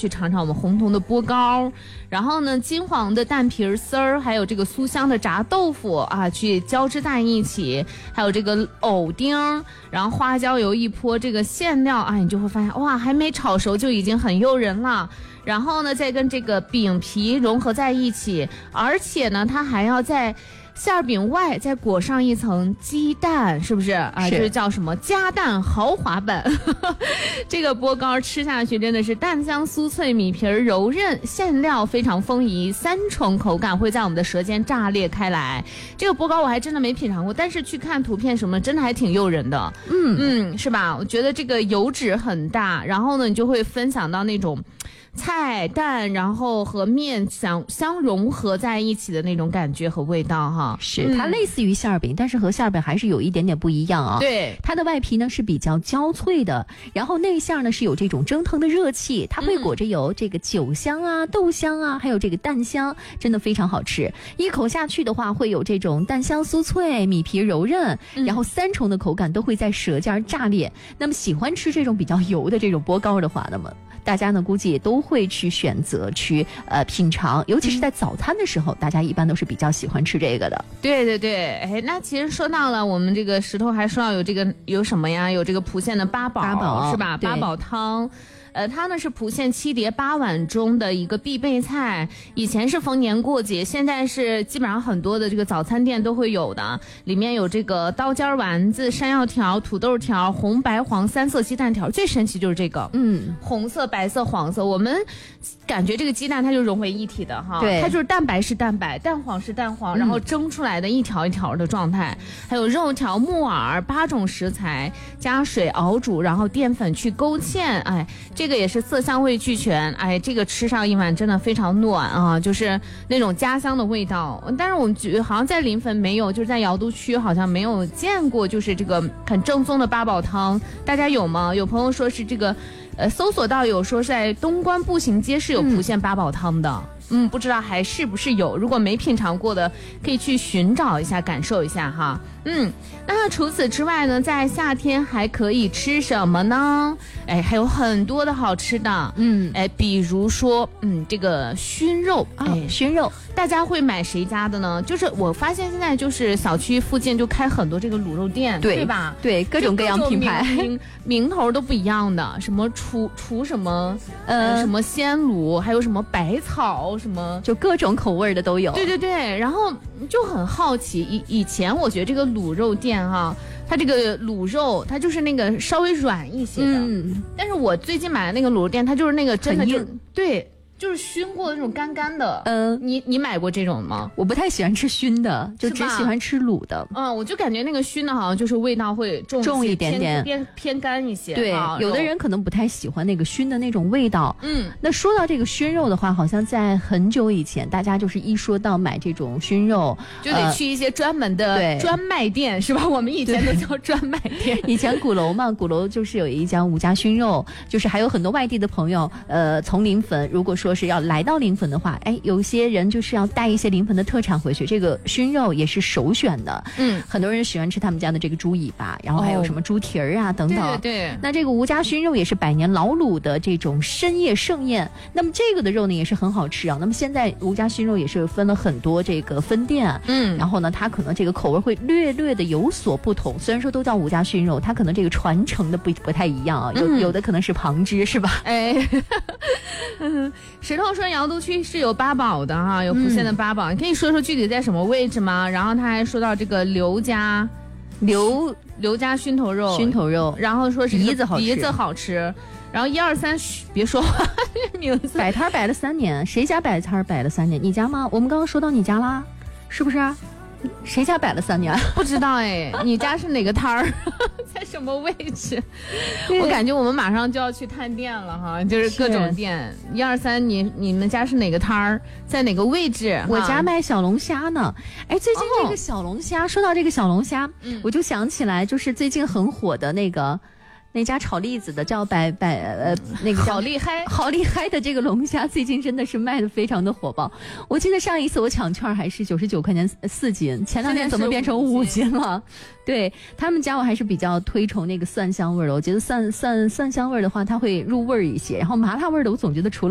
去尝尝我们红彤的波糕，然后呢金黄的蛋皮丝儿，还有这个酥香的炸豆腐啊，去交织在一起，还有这个藕丁，然后花椒油一泼，这个馅料啊，你就会发现哇，还没炒熟就已经很诱人了。然后呢再跟这个饼皮融合在一起，而且呢它还要在馅饼外再裹上一层鸡蛋，是不是啊？这叫什么加蛋豪华版这个波糕吃下去真的是蛋香酥脆，米皮柔韧，馅料非常丰腴，三重口感会在我们的舌尖炸裂开来。这个波糕我还真的没品尝过，但是去看图片什么真的还挺诱人的。是吧？我觉得这个油脂很大，然后呢你就会分享到那种菜蛋然后和面相融合在一起的那种感觉和味道哈。 是它类似于馅饼，但是和馅饼还是有一点点不一样啊。 对， 它的外皮呢是比较焦脆的，然后内馅呢是有这种蒸腾的热气，它会裹着有这个酒香啊、豆香啊，还有这个蛋香，真的非常好吃。一口下去的话会有这种蛋香酥脆，米皮柔韧，然后三重的口感都会在舌尖炸裂。那么喜欢吃这种比较油的这种波糕的话，那么大家呢估计也都会去选择去品尝，尤其是在早餐的时候，大家一般都是比较喜欢吃这个的。 对对对，哎，那其实说到了我们这个石头还说到有什么呀？有这个蒲县的八宝是吧？八宝汤。它呢是蒲县7碟8碗中的一个必备菜，以前是逢年过节，现在是基本上很多的这个早餐店都会有的，里面有这个刀尖丸子、山药条、土豆条、红白黄3色鸡蛋条，最神奇就是这个，红色、白色、黄色，我们感觉这个鸡蛋它就融为一体的哈， 对， 它就是蛋白是蛋白，蛋黄是蛋黄，然后蒸出来的一条一条的状态，还有肉条、木耳8种食材加水熬煮，然后淀粉去勾芡，哎。这个也是色香味俱全，哎，这个吃上一碗真的非常暖啊，就是那种家乡的味道。但是我们觉得好像在临汾没有，就是在瑶都区好像没有见过，就是这个很正宗的八宝汤，大家有吗？有朋友说是这个，搜索到有说是在东关步行街是有蒲县八宝汤的。不知道还是不是有，如果没品尝过的可以去寻找一下感受一下哈。那除此之外呢，在夏天还可以吃什么呢？哎，还有很多的好吃的，比如说这个熏肉， 熏肉大家会买谁家的呢？就是我发现现在就是小区附近就开很多这个卤肉店，对吧？ 对，各种各样品牌， 名头都不一样的，什么厨什么什么鲜卤，还有什么百草什么， 就各种口味的都有。 对对对，然后就很好奇，以前我觉得这个卤肉店哈，它这个卤肉它就是那个稍微软一些的，但是我最近买的那个卤肉店，它就是那个真的就对。就是熏过的那种干干的，你买过这种吗？ 我不太喜欢吃熏的，就只喜欢吃卤的。 我就感觉那个熏的好像就是味道会重一点点， 偏干一些。 对，有的人可能不太喜欢那个熏的那种味道。那说到这个熏肉的话，好像在很久以前，大家就是一说到买这种熏肉， 就得去一些专门的专卖店，是吧？我们以前都叫专卖店。 以前鼓楼嘛，鼓楼就是有一家吴家熏肉，就是还有很多外地的朋友，从临汾，如果说是要来到临汾的话，哎，有些人就是要带一些临汾的特产回去，这个熏肉也是首选的。很多人喜欢吃他们家的这个猪尾巴，然后还有什么猪蹄儿啊等等。 对。 那这个吴家熏肉也是百年老卤的这种深夜盛宴。那么这个的肉呢也是很好吃啊。那么现在吴家熏肉也是分了很多这个分店，然后呢它可能这个口味会略略的有所不同。虽然说都叫吴家熏肉，它可能这个传承的不太一样啊，有的可能是旁支，是吧？ 哎。石头说瑶都区是有八宝的哈，有蒲县的八宝，你可以说说具体在什么位置吗？然后他还说到这个刘家熏头肉，然后说是鼻子好吃，然后1、2、3，别说话，名字摆摊摆了3年，谁家摆摊摆了3年？你家吗？我们刚刚说到你家啦，是不是？谁家摆了3年？ 不知道哎，你家是哪个摊儿，在什么位置？我感觉我们马上就要去探店了哈，就是各种店。1、2、3，你们家是哪个摊儿，在哪个位置？ 我家卖小龙虾呢。哎，最近这个小龙虾，说到这个小龙虾，我就想起来，就是最近很火的那家炒栗子的叫那个好厉害的这个龙虾，最近真的是卖的非常的火爆。我记得上一次我抢券还是99块钱4斤，前2天怎么变成5斤了？对，他们家我还是比较推崇那个蒜香味的，我觉得蒜香味的话它会入味一些，然后麻辣味的我总觉得除了